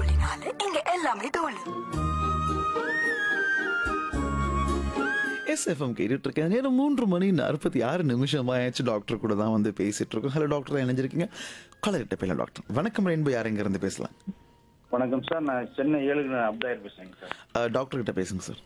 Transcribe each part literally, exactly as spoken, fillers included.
புள்ளி நாலு இங்க எல்லாமே தோழி. எஸ்எஃப்எம் கேட்டுட்டு இருக்கேன். நேரம் மூன்று மணி நாற்பத்தி ஆறு நிமிஷம் ஆயிடுச்சு. டாக்டர் கூட தான் வந்து பேசிட்டு இருக்கோம். ஹலோ டாக்டர், இணைஞ்சிருக்கீங்க. கலர்கிட்ட பேசலாம் டாக்டர். வணக்கம் ரெயின்போ, யார் எங்க இருந்து பேசலாம்? வணக்கம் சார், நான் சென்னை ஏழுக்கு அப்தாயர் பேசுறேங்க சார். அஹ், டாக்டர் கிட்ட பேசுங்க சார்.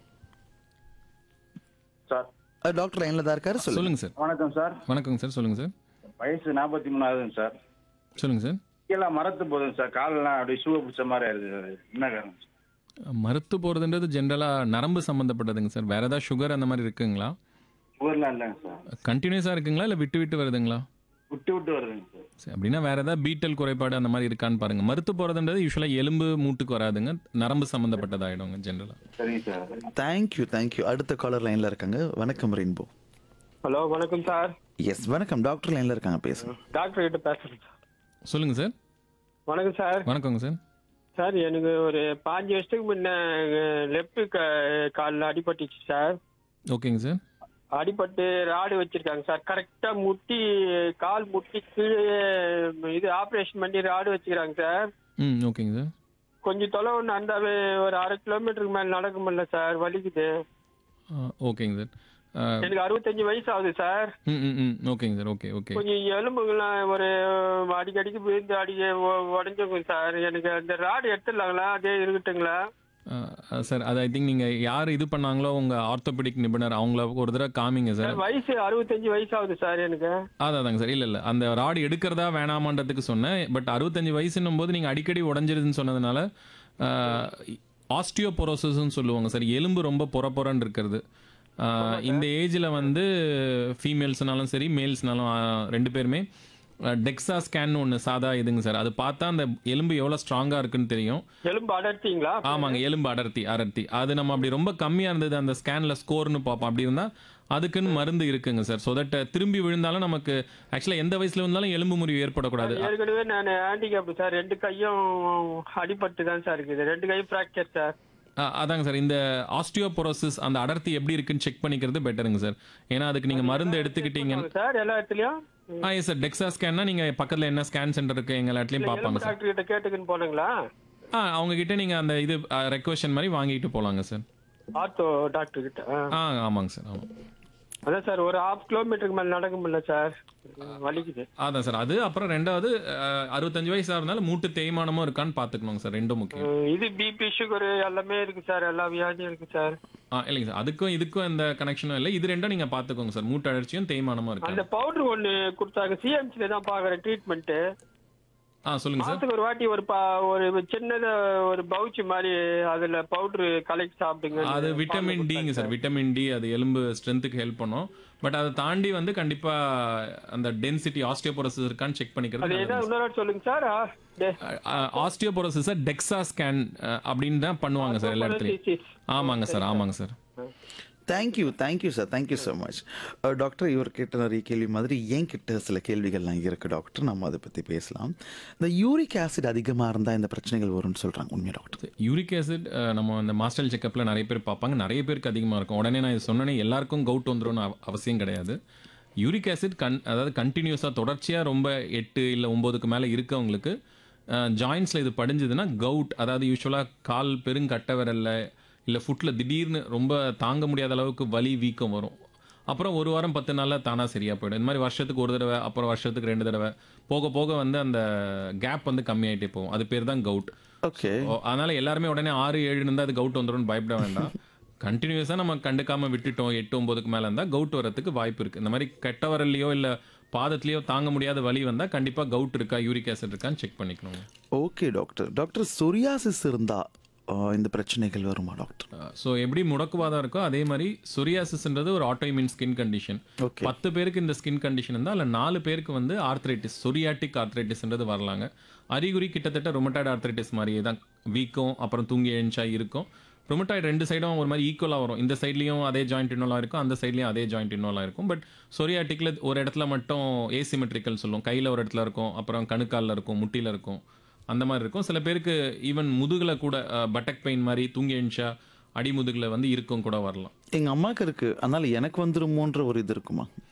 சார் அஹ், டாக்டர் லைன்ல தான் இருக்காரு, சொல்லுங்க. சொல்லுங்க சார். வணக்கம் சார். வணக்கங்க சார், சொல்லுங்க சார். வயசு நாற்பத்தி மூணு ஆகுதுங்க சார். சொல்லுங்க சார். கீழே மரத்து போதுங்க சார், காலெல்லாம் அப்படியே ஷூவை பிடிச்ச மாதிரி ஆயிடுது. என்ன காரணம் சார்? மருத்து போகிறதுன்றது ஜென்ரலாக நரம்பு சம்மந்தப்பட்டதுங்க சார். வேறு ஏதாவது சுகர் அந்த மாதிரி இருக்குங்களா? சுகர்லாம் இல்லைங்க சார். கண்டினியூஸாக இருக்குங்களா இல்லை விட்டு விட்டு வருதுங்களா? விட்டு விட்டு வருதுங்க சார். சரி, அப்படின்னா வேறு ஏதாவது பீட்டல் குறைபாடு அந்த மாதிரி இருக்கான்னு பாருங்கள். மருத்து போகிறதுன்றது யூஸ்வலாக எலும்பு மூட்டுக்கு வராதுங்க, நரம்பு சம்மந்தப்பட்டதாகிடுங்க ஜென்ரலாக. சரிங்க சார். Thank you thank you. அடுத்த காலர் லைன்ல இருக்காங்க. வணக்கம் ரெயின்போ. ஹலோ, வணக்கம் சார். எஸ் வணக்கம், டாக்டர் லைன்ல இருக்காங்க, பேசுங்க. டாக்டர் கிட்ட பேசுறேன் சார். சொல்லுங்கள் சார். வணக்கம் சார். வணக்கங்க சார். சார், எனக்கு ஒரு பாஞ்சு வருஷத்துக்கு முன்ன லெஃப்ட் காலில் அடிபட்டுச்சு சார். ஓகேங்க சார். அடிபட்டு ராடு வச்சிருக்காங்க சார். கரெக்டா முட்டி, கால் முட்டி கீழே இது ஆப்ரேஷன் பண்ணி ராடு வச்சுக்கிறாங்க சார். ம் ஓகேங்க சார். கொஞ்சம் தொலைவு நடந்தாவே ஒரு அரை கிலோமீட்டருக்கு மேல நடக்க முடியல சார், வலிக்குது. ஆ, ஓகேங்க சார். ஆ, எனக்கு அறுபத்தஞ்சு வயசு ஆகுது சார். ம் ம் ம் ஓகேங்க சார். Okay okay. கொஞ்சம் எலும்புகள்லாம் ஒரு அடிக்கடிக்கு விழுந்து அடிக்க உடஞ்சுங்க சார். எனக்கு அந்த ராடு எடுத்துடலாங்களா, அதே இருக்கட்டுங்களா? ஆ, சார் அது ஐ திங்க் நீங்கள் யார் இது பண்ணாங்களோ உங்கள் ஆர்த்தோபெடிக் நிபுணர் அவங்கள ஒரு தடவை காமிங்க சார். சார், வயசு அறுபத்தஞ்சு வயசு ஆகுது சார் எனக்கு. அதாதாங்க சார். இல்லை இல்லை அந்த ராடு எடுக்கிறதா வேணாமான்றதுக்கு சொன்னேன். பட் அறுபத்தஞ்சு வயசுன்னும் போது நீங்கள் அடிக்கடி உடஞ்சிருதுன்னு சொன்னதுனால ஆஸ்டியோபோரோசிஸ்ன்னு சொல்லுவாங்க சார். எலும்பு ரொம்ப பொற பொறன்னு இருக்கிறது. ஆஹ், இந்த ஏஜில் வந்து ஃபீமேல்ஸ்னாலும் சரி மேல்ஸ்னாலும் ரெண்டு பேருமே டெக்ஸா ஸ்கேன் ஒன்று சாதா இதுங்க சார். அது பார்த்தா அந்த எலும்பு எவ்வளோ ஸ்ட்ராங்காக இருக்குன்னு தெரியும். எலும்பு அடர்த்திங்களா? ஆமாங்க, எலும்பு அடர்த்தி அடர்த்தி அது நம்ம அப்படி ரொம்ப கம்மியாக இருந்தது அந்த ஸ்கேனில் ஸ்கோர்னு பார்ப்போம். அப்படி இருந்தால் அதுக்குன்னு மருந்து இருக்குங்க சார். ஸோ தட் திரும்பி விழுந்தாலும் நமக்கு ஆக்சுவலாக எந்த வயசுல இருந்தாலும் எலும்பு முறிவு ஏற்படக்கூடாது. ஏற்கனவே நான் ஹேண்டிகேப் சார், ரெண்டு கையும் அடிபட்டு தான் சார் இருக்குது, ரெண்டு கையும் ஃப்ராக்சர் சார். ஆ, அதாங்க சார். இந்த ஆஸ்டியோபோரோசிஸ் அந்த அடர்த்தி எப்படி இருக்குன்னு செக் பண்ணிக்கிறது பெட்டருங்க சார். ஏன்னா அதுக்கு நீங்கள் மருந்து எடுத்துக்கிட்டீங்கன்னு சார் எல்லா இடத்துலயும். ஆ எஸ் சார். டெக்ஸா ஸ்கேன்னா நீங்கள் பக்கத்தில் என்ன ஸ்கேன் சென்டர் இருக்கு எங்கள் இடத்துலையும் பார்ப்பாங்க சார். டாக்டர் கிட்ட கேட்டுக்குன்னு போனீங்களா? ஆ, அவங்க கிட்ட நீங்கள் அந்த இது ரெக்வெஷன் மாதிரி வாங்கிட்டு போகலாங்க சார். ஆர்த்தோ டாக்டர் கிட்ட. ஆ ஆமாங்க சார். ஆமாம். அதான் சார், ஒரு ஹாஃப் கிலோமீட்டருக்கு மேல நடக்க முடியல சார், வலிக்குது. அதான் சார். அது அப்புறம் ரெண்டாவது அஹ், அறுபத்தஞ்சு வயசு ஆகிறதுனால மூட்டு தேய்மானமும் இருக்கான்னு பார்த்துக்கணுங்க சார். ரெண்டும் முக்கியம். உம், இது பிபி சுகர் எல்லாமே இருக்கு சார், எல்லா வியாதியும் இருக்கு சார். ஆ இல்லைங்க சார், அதுக்கும் இதுக்கும் எந்த கனெக்ஷனும் இல்லை. இது ரெண்டும் நீங்கள் பார்த்துக்கோங்க சார். மூட்டு அழற்சியும் தேய்மானமும் அந்த இருக்கு. பவுடர் ஒன்னு கொடுத்தாங்க, சிஎம்சில தான் பாக்குறேன் ட்ரீட்மெண்ட். ஆ சொல்லுங்க சார். மாசத்துக்கு ஒரு வாட்டி ஒரு பா ஒரு சின்னதா ஒரு பவுச் மாதிரி அதுல பவுடர் கலெக்ட் சாப்பிடுங்க. அது விட்டமின் டிங்க சார். விட்டமின் டி அது எலும்பு ஸ்ட்ரென்த்துக்கு ஹெல்ப் பண்ணும். பட் அதை தாண்டி வந்து கண்டிப்பா அந்த டென்சிட்டி ஆஸ்டியோபோரோசிஸ் இருக்கான்னு செக் அது பண்ணிக்கிறது. ஏதாவது இன்னொரு சொல்லுங்க சார். ஆஸ்டியோபோரோசிஸ் டெக்ஸா ஸ்கேன் அப்படின்னு தான் பண்ணுவாங்க சார் எல்லா இடத்துலையும். ஆமாங்க சார். ஆமாங்க sir. Thank you thank you sir. Thank you so much doctor. இவர் கேட்ட நிறைய கேள்வி மாதிரி என் கிட்ட சில கேள்விகள்லாம் இருக்குது டாக்டர். நம்ம அதை பற்றி பேசலாம். இந்த யூரிக் ஆசிட் அதிகமாக இருந்தால் இந்த பிரச்சனைகள் வரும்னு சொல்கிறாங்க, உண்மையா டாக்டர்? யூரிக் ஆசிட் நம்ம அந்த மாஸ்டர் செக்கப்பில் நிறைய பேர் பார்ப்பாங்க. நிறைய பேருக்கு அதிகமாக இருக்கும். உடனே நான் இது சொன்னேனே எல்லாருக்கும் கவுட் வந்துடும்னு அவ- அவசியம் கிடையாது. யூரிக் ஆசிட் கன் அதாவது கண்டினியூஸாக தொடர்ச்சியாக ரொம்ப எட்டு இல்லை ஒம்போதுக்கு மேலே இருக்கவங்களுக்கு ஜாயின்ஸில் இது படிஞ்சதுன்னா கவுட், அதாவது யூஸ்வலாக கால் பெருங்கட்டை விரல்ல இல்லை ஃபுட்டில் திடீர்னு ரொம்ப தாங்க முடியாத அளவுக்கு வலி வீக்கம் வரும். அப்புறம் ஒரு வாரம் பத்து நாளில் தானாக சரியாக போயிடும். இந்த மாதிரி வருஷத்துக்கு ஒரு தடவை, அப்புறம் வருஷத்துக்கு ரெண்டு தடவை, போக போக வந்து அந்த கேப் வந்து கம்மியாயிட்டே போகும். அது பேர் தான் கவுட். ஓகே. ஓ, அதனால எல்லாருமே உடனே ஆறு ஏழு இருந்தால் அது கவுட் வந்துடும் பயப்பட வேண்டாம். கண்டினியூஸாக நம்ம கண்டுக்காம விட்டுட்டோம் எட்டு ஒன்பதுக்கு மேலே இருந்தால் கவுட் வரதுக்கு வாய்ப்பு இருக்குது. இந்த மாதிரி கெட்ட வரலையோ இல்லை பாதத்துலேயோ தாங்க முடியாத வலி வந்தால் கண்டிப்பாக கவுட் இருக்கா யூரிக் ஆசிட் இருக்கான்னு செக் பண்ணிக்கணும். Okay doctor. டாக்டர் சொரியாசிஸ் இருந்தால் இந்த பிரச்சனைகள் வருமா டாக்டர்? ஸோ எப்படி முடக்குவாதம் இருக்கோ அதே மாதிரி சொரியாசிஸ்ன்றது ஒரு ஆட்டோஇம்யூன் ஸ்கின் கண்டிஷன். Okay. பத்து பேருக்கு இந்த ஸ்கின் கண்டிஷன் இருந்தால் அதில் நாலு பேருக்கு வந்து ஆர்த்ரைட்டிஸ், சொரியாட்டிக் ஆர்த்ரைட்டிஸ்ன்றது வரலாங்க. அறிகுறி கிட்டத்தட்ட ரொமட்டாய்டு ஆர்த்ரைட்டிஸ் மாதிரியே தான். வீக்கம் அப்புறம் தூங்கி எழுந்தா இருக்கும். ரொமட்டாய்டு ரெண்டு சைடும் ஒரு மாதிரி ஈக்குவலாக வரும். இந்த சைட்லையும் அதே ஜாயிண்ட் இன்வால்வ் இருக்கும், அந்த சைட்லையும் அதே ஜாயிண்ட் இன்வால்வ் இருக்கும். பட் சொரியாட்டிக்கில் ஒரு இடத்துல மட்டும் ஏசிமெட்ரிக்கல் சொல்லுவோம். கையில் ஒரு இடத்துல இருக்கும், அப்புறம் கணுக்காலில் இருக்கும், முட்டியில் இருக்கும், அந்த மாதிரி இருக்கும். சில பேருக்கு ஈவன் முதுகில் கூட பட்டக் பெயின் மாதிரி தூங்கி எழுந்தா அடிமுதுகில் வந்து இருக்கும் கூட வரலாம். எங்கள் அம்மாவுக்கு இருக்குது, அதனால் எனக்கு வந்துருமோன்ற ஒரு இது இருக்குமா?